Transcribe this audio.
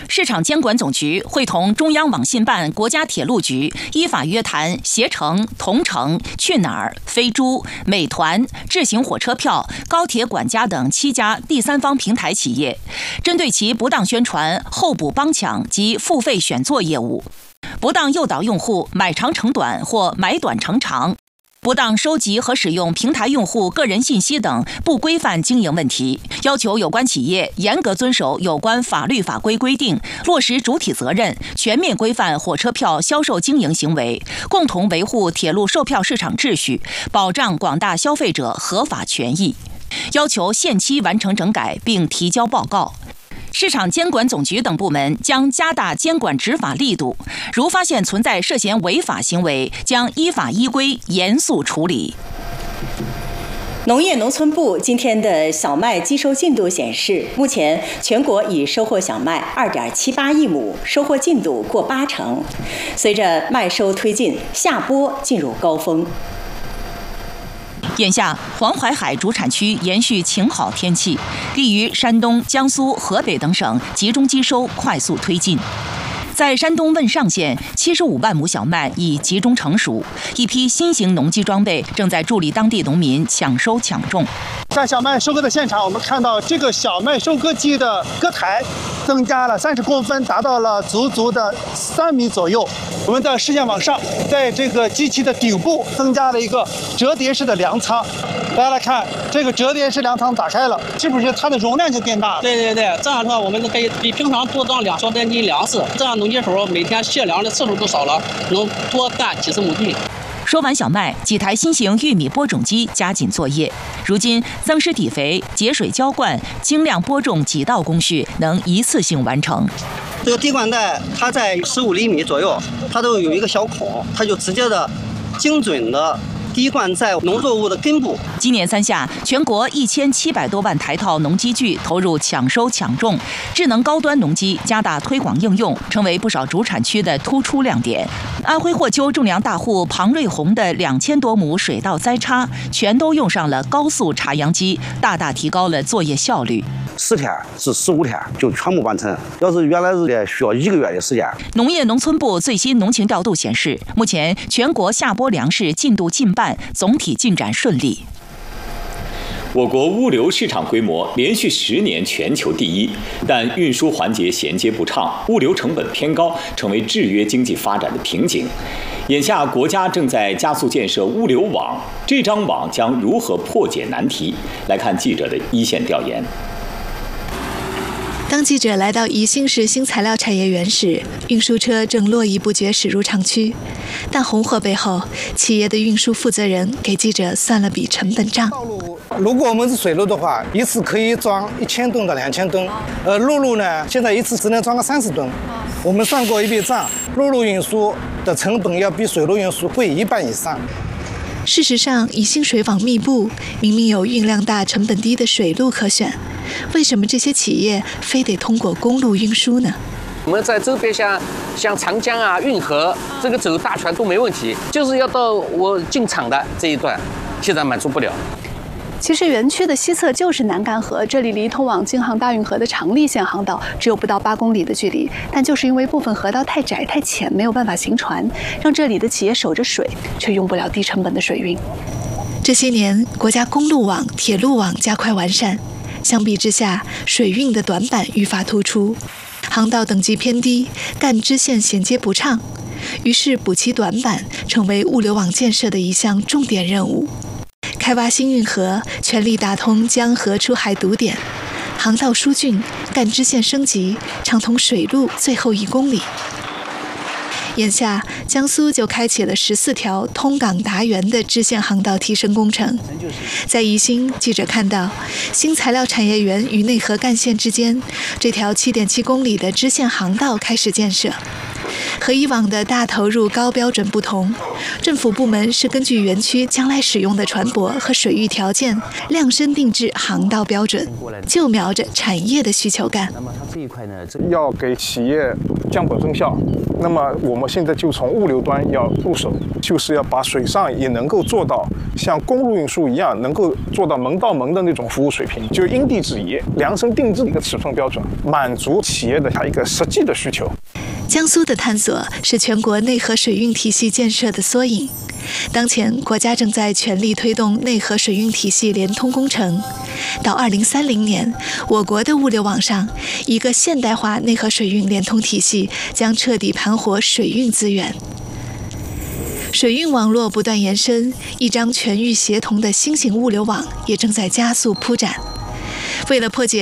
市场监管总局会同中央网信办、国家铁路局依法约谈携程、同程、去哪儿、飞猪、美团、智行火车票、高铁管家等7家第三方平台企业，针对其不当宣传、候补帮抢及付费选座业务，不当诱导用户买长乘短或买短乘长，不当收集和使用平台用户个人信息等不规范经营问题，要求有关企业严格遵守有关法律法规规定，落实主体责任，全面规范火车票销售经营行为，共同维护铁路售票市场秩序，保障广大消费者合法权益，要求限期完成整改并提交报告。市场监管总局等部门将加大监管执法力度，如发现存在涉嫌违法行为，将依法依规严肃处理。 农业农村部今天的小麦机收进度显示，目前全国已收获小麦2.78亿亩，收获进度过80%。随着麦收推进，夏播进入高峰。 眼下，黄淮海主产区延续晴好天气，利于山东、江苏、河北等省集中机收快速推进。在山东汶上县，75万亩小麦已集中成熟，一批新型农机装备正在助力当地农民抢收抢种。 在小麦收割的现场，我们看到这个小麦收割机的割台增加了30公分，达到了足的3米左右。我们的视线往上，在这个机器的顶部增加了一个折叠式的粮仓。大家来看，这个折叠式粮仓打开了，是不是它的容量就变大了？ 对，这样的话我们可以比平常多装2多斤粮食，这样农机手每天卸粮的次数都少了，能多干几十亩地。 收完小麦，几台新型玉米播种机加紧作业。如今，增施底肥、节水浇灌、精量播种几道工序能一次性完成。 这个滴灌带它在15厘米左右，它都有一个小孔，它就直接的、精准的滴灌在农作物的根部。 今年3夏，全国1700多万台套农机具投入抢收抢种，智能高端农机加大推广应用，成为不少主产区的突出亮点。安徽霍丘种粮大户庞瑞红的2000多亩水稻栽插，全都用上了高速插秧机，大大提高了作业效率。 10天至15天就全部完成，要是原来是需要1个月的时间。 农业农村部最新农情调度显示，目前全国夏播粮食进度近半，总体进展顺利。 我国物流市场规模连续10年全球第一，但运输环节衔接不畅，物流成本偏高，成为制约经济发展的瓶颈。眼下，国家正在加速建设物流网，这张网将如何破解难题？来看记者的一线调研。 当记者来到宜兴市新材料产业园时，运输车正络绎不绝驶入厂区，但红火背后，企业的运输负责人给记者算了笔成本账。 如果我们是水路的话，一次可以装1000吨到2000吨，陆路呢，现在一次只能装个30吨。我们算过一笔账，陆路运输的成本要比水路运输贵1半以上。 事实上，宜兴水网密布，明明有运量大、成本低的水路可选，为什么这些企业非得通过公路运输呢？ 我们在周边像长江啊、运河，这个走大船都没问题，就是要到我进厂的这一段，现在满足不了。 其实园区的西侧就是南干河，这里离通往京杭大运河的长利线航道只有不到8公里的距离，但就是因为部分河道太窄太浅，没有办法行船，让这里的企业守着水，却用不了低成本的水运。 这些年，国家公路网、铁路网加快完善，相比之下，水运的短板愈发突出，航道等级偏低，干支线衔接不畅，于是补齐短板成为物流网建设的一项重点任务。开挖新运河，全力打通江河出海堵点，航道疏浚，干支线升级，畅通水路最后1公里。眼下，江苏就开启了14条通港达源的支线航道提升工程。在宜兴，记者看到新材料产业园与内河干线之间，这条7.7公里的支线航道开始建设。 和以往的大投入高标准不同，政府部门是根据园区将来使用的船舶和水域条件，量身定制航道标准，就瞄着产业的需求干。 那么它这一块呢，要给企业降本增效。那么我们现在就从物流端要入手，就是要把水上也能够做到像公路运输一样，能够做到门到门的那种服务水平，就因地制宜、量身定制的一个尺寸标准，满足企业的一个实际的需求。 江苏的探索是全国内河水运体系建设的缩影。当前，国家正在全力推动内河水运体系联通工程。到2030年，我国的物流网上，一个现代化内河水运联通体系将彻底盘活水运资源。水运网络不断延伸，一张全域协同的新型物流网也正在加速铺展。为了破解